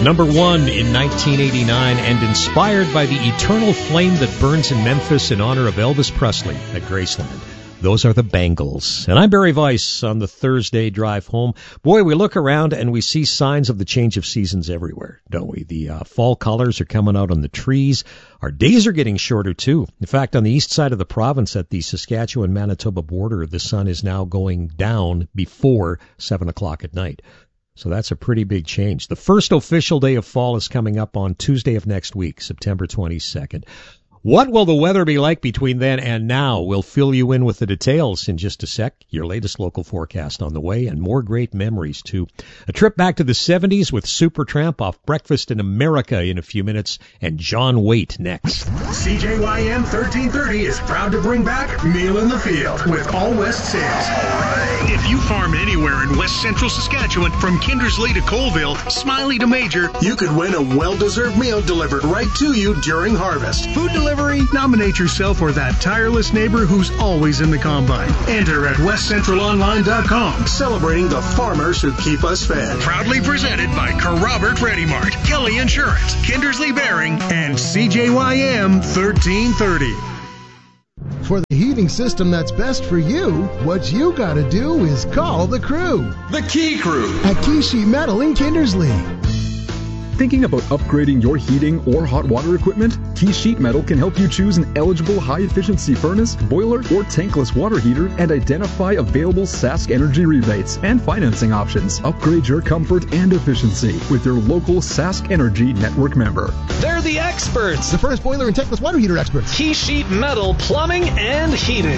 Number 1 in 1989 and inspired by the eternal flame that burns in Memphis in honor of Elvis Presley at Graceland. Those are the Bangles. And I'm Barry Weiss on the Thursday drive home. Boy, we look around and we see signs of the change of seasons everywhere, don't we? The fall colors are coming out on the trees. Our days are getting shorter, too. In fact, on the east side of the province at the Saskatchewan-Manitoba border, the sun is now going down before 7 o'clock at night. So that's a pretty big change. The first official day of fall is coming up on Tuesday of next week, September 22nd. What will the weather be like between then and now? We'll fill you in with the details in just a sec. Your latest local forecast on the way and more great memories, too. A trip back to the 70s with Supertramp off Breakfast in America in a few minutes and John Waite next. CJYM 1330 is proud to bring back Meal in the Field with All West Sales. If you farm anywhere in West Central Saskatchewan, from Kindersley to Colville, Smiley to Major, you could win a well-deserved meal delivered right to you during harvest. Food delivery? Nominate yourself or that tireless neighbor who's always in the combine. Enter at westcentralonline.com. Celebrating the farmers who keep us fed. Proudly presented by Robert Ready Mart, Kelly Insurance, Kindersley Bearing, and CJYM 1330. For the heating system that's best for you, what you gotta do is call the crew. The Key Crew. At Key Sheet Metal in Kindersley. Thinking about upgrading your heating or hot water equipment? Key Sheet Metal can help you choose an eligible high-efficiency furnace, boiler, or tankless water heater and identify available Sask Energy rebates and financing options. Upgrade your comfort and efficiency with your local Sask Energy Network member. They're the experts. The furnace, boiler, and tankless water heater experts. Key Sheet Metal Plumbing and Heating.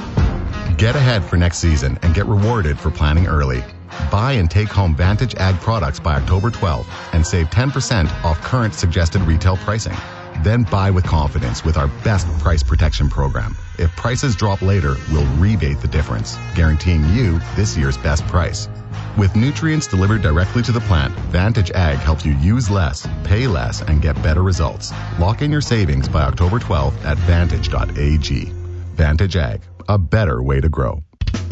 Get ahead for next season and get rewarded for planning early. Buy and take home Vantage Ag products by October 12th and save 10% off current suggested retail pricing. Then buy with confidence with our best price protection program. If prices drop later, we'll rebate the difference, guaranteeing you this year's best price. With nutrients delivered directly to the plant, Vantage Ag helps you use less, pay less, and get better results. Lock in your savings by October 12th at vantage.ag. Vantage Ag, a better way to grow.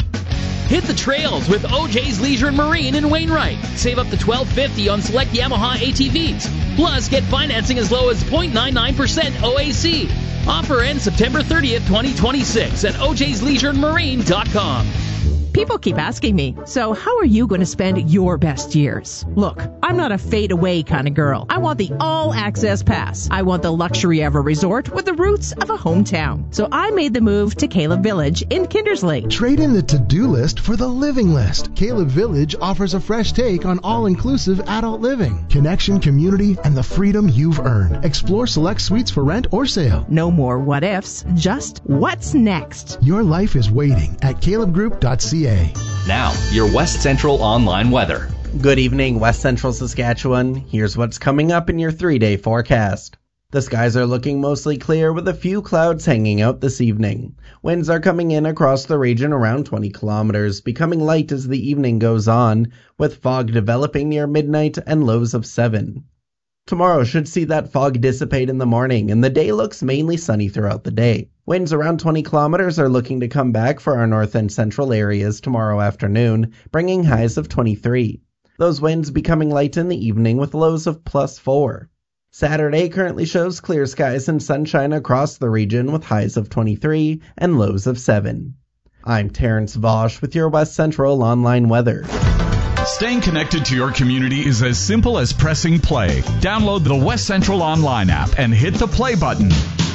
Hit the trails with OJ's Leisure and Marine in Wainwright. Save up to $1,250 on select Yamaha ATVs. Plus, get financing as low as 0.99% OAC. Offer ends September 30th, 2026 at ojsleisureandmarine.com. People keep asking me, so how are you going to spend your best years? Look, I'm not a fade-away kind of girl. I want the all-access pass. I want the luxury of a resort with the roots of a hometown. So I made the move to Caleb Village in Kindersley. Trade in the to-do list for the living list. Caleb Village offers a fresh take on all-inclusive adult living, connection, community, and the freedom you've earned. Explore select suites for rent or sale. No more what-ifs, just what's next. Your life is waiting at calebgroup.ca. Now, your West Central online weather. Good evening, West Central Saskatchewan. Here's what's coming up in your 3-day forecast. The skies are looking mostly clear with a few clouds hanging out this evening. Winds are coming in across the region around 20 kilometers, becoming light as the evening goes on, with fog developing near midnight and lows of 7. Tomorrow should see that fog dissipate in the morning, and the day looks mainly sunny throughout the day. Winds around 20 kilometers are looking to come back for our north and central areas tomorrow afternoon, bringing highs of 23. Those winds becoming light in the evening with lows of +4. Saturday currently shows clear skies and sunshine across the region with highs of 23 and lows of 7. I'm Terrence Vosch with your West Central online weather. Staying connected to your community is as simple as pressing play. Download the West Central online app and hit the play button.